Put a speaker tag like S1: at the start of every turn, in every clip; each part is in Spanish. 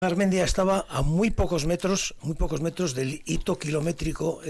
S1: Garmendia estaba a muy pocos metros del hito kilométrico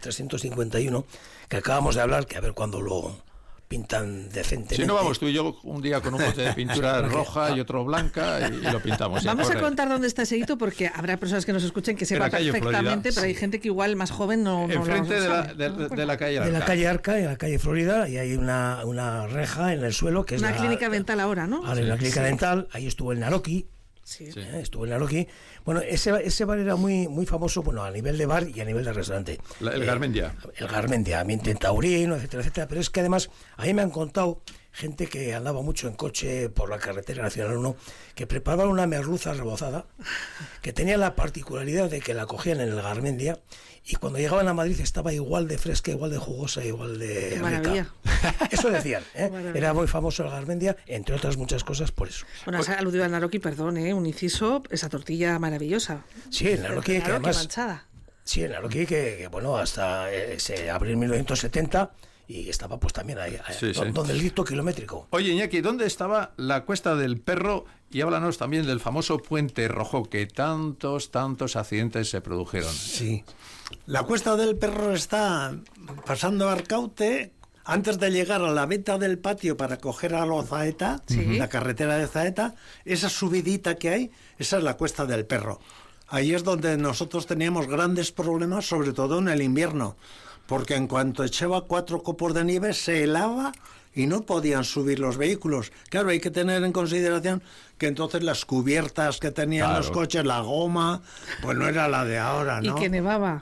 S1: 351 que acabamos de hablar, que a ver cuándo lo pintan decentemente.
S2: Si no, vamos tú y yo un día con un bote de pintura roja y otro blanca y lo pintamos.
S3: Vamos a contar dónde está ese hito, porque habrá personas que nos escuchen que sepan perfectamente, pero hay gente que igual más joven no
S2: enfrente
S3: lo
S2: sabe. de la calle Arca.
S1: De la calle Arca, en la calle Florida, y hay una reja en el suelo que es
S3: una clínica dental ahora, ¿no?
S1: Ahora en la clínica dental, ahí estuvo el Naroki.
S3: Sí.
S1: Estuvo en Naroki. Bueno, ese bar era muy famoso, bueno, a nivel de bar y a nivel de restaurante.
S2: El Garmendia.
S1: El Garmendia, ambiente taurino, etcétera, etcétera. Pero es que además, a mí me han contado gente que andaba mucho en coche por la carretera Nacional 1, que preparaban una merluza rebozada, que tenía la particularidad de que la cogían en el Garmendia, y cuando llegaban a Madrid estaba igual de fresca, igual de jugosa, igual de
S3: maravilla.
S1: rica. Eso decían, ¿eh? Era muy famoso el Garmendia, entre otras muchas cosas, por eso.
S3: Bueno, has aludido al Naroki, perdón, un inciso, esa tortilla maravillosa.
S1: Sí, el Naroki, que además...
S3: manchada.
S1: Sí, el Naroki, que bueno, hasta se abrió en 1970... y estaba pues también ahí, donde el hito kilométrico.
S2: Oye, Iñaki, ¿dónde estaba la Cuesta del Perro? Y háblanos también del famoso Puente Rojo, que tantos accidentes se produjeron.
S4: Sí, la Cuesta del Perro está pasando Arcaute, antes de llegar a la venta del patio para coger a Lozaeta, la carretera de Zaeta, esa subidita que hay, esa es la Cuesta del Perro. Ahí es donde nosotros teníamos grandes problemas, sobre todo en el invierno, porque en cuanto echaba 4 copos de nieve se helaba y no podían subir los vehículos. Claro, hay que tener en consideración que entonces las cubiertas que tenían los coches, la goma, pues no era la de ahora, ¿no?
S3: Y que nevaba.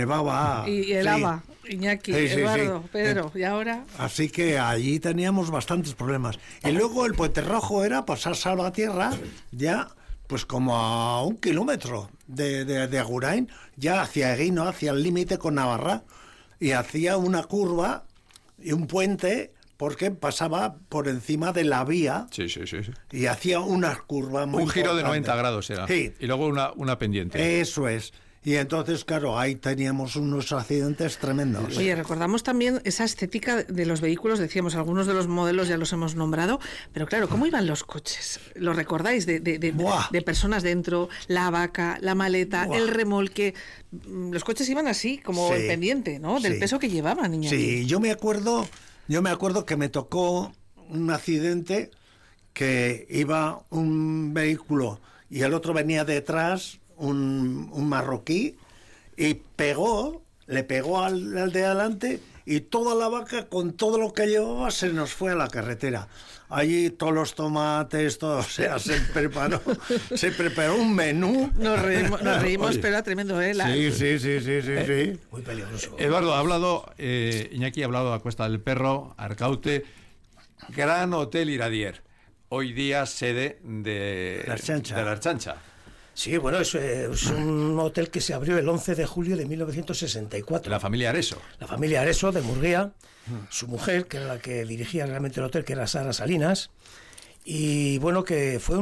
S3: Y helaba. Sí. Iñaki, Eduardo, Pedro, y ahora...
S4: Así que allí teníamos bastantes problemas. Y luego el Puente Rojo era pasar Salvatierra, ya... pues como a 1 kilómetro de Agurain, ya hacia Eguino, hacia el límite con Navarra, y hacía una curva y un puente porque pasaba por encima de la vía.
S2: Sí.
S4: Y hacía una curva muy
S2: un giro
S4: importante.
S2: de 90 grados era.
S4: Sí.
S2: Y luego una pendiente.
S4: Eso es. Y entonces, claro, ahí teníamos unos accidentes tremendos.
S3: Oye, recordamos también esa estética de los vehículos, decíamos, algunos de los modelos ya los hemos nombrado, pero claro, ¿cómo iban los coches? ¿Lo recordáis? De personas dentro, la vaca, la maleta, el remolque. Los coches iban así, como en pendiente, ¿no? Del peso que llevaban, niña.
S4: Sí, yo me acuerdo que me tocó un accidente que iba un vehículo y el otro venía detrás, un marroquí, y le pegó al de adelante, y toda la vaca con todo lo que llevaba se nos fue a la carretera. Allí todos los tomates, todo, o sea, se preparó un menú.
S3: Nos reímos, pero era tremendo, ¿eh?
S4: Sí.
S1: Muy peligroso.
S2: Eduardo ha hablado, Iñaki ha hablado de la Cuesta del Perro, Arcaute, Gran Hotel Iradier, hoy día sede de la Archancha.
S1: Sí, bueno, es un hotel que se abrió el 11 de julio de 1964.
S2: La familia Areso.
S1: La familia Areso, de Murguía, su mujer, que era la que dirigía realmente el hotel, que era Sara Salinas, y bueno, que fue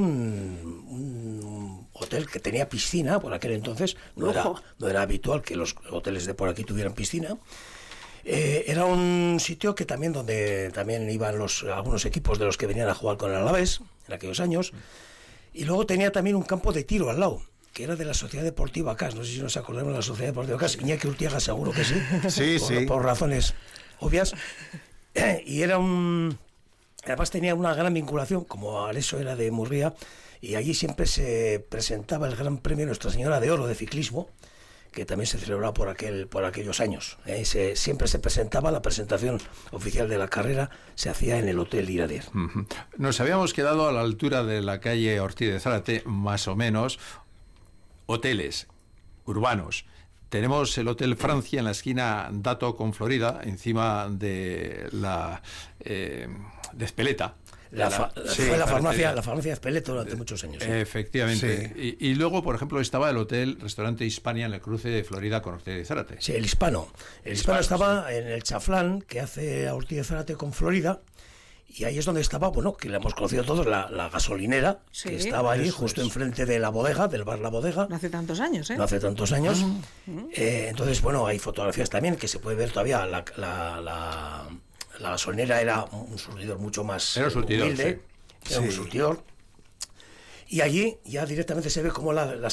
S1: un hotel que tenía piscina por aquel entonces, no era habitual que los hoteles de por aquí tuvieran piscina. Era un sitio que donde también iban algunos equipos de los que venían a jugar con el Alavés en aquellos años. Y luego tenía también un campo de tiro al lado, que era de la Sociedad Deportiva CAS. No sé si nos acordamos de la Sociedad Deportiva CAS. Iñaki Urtiaga seguro que sí. Por razones obvias. Y además tenía una gran vinculación, como Areso era de Murguía, y allí siempre se presentaba el Gran Premio Nuestra Señora de Oro de ciclismo, que también se celebraba por aquellos años. Siempre se presentaba, la presentación oficial de la carrera se hacía en el Hotel Iradier.
S2: Nos habíamos quedado a la altura de la calle Ortiz de Zárate, más o menos, hoteles urbanos. Tenemos el Hotel Francia en la esquina Dato con Florida, encima de la de Espeleta.
S1: Fue la farmacia Espeleta durante muchos años.
S2: Efectivamente. Sí. Y luego, por ejemplo, estaba el Restaurante Hispania en el cruce de Florida con Ortiz de Zárate.
S1: Sí, el Hispano. El Hispano estaba en el chaflán que hace a Ortiz de Zárate con Florida, y ahí es donde estaba, bueno, que la hemos conocido todos, la gasolinera, que estaba allí justo enfrente de la bodega, del bar La Bodega.
S3: No hace tantos años, ¿eh?
S1: No hace tantos años. Entonces, bueno, hay fotografías también que se puede ver todavía la gasolinera era un surtidor mucho más humilde, era un surtidor. Y allí ya directamente se ve cómo la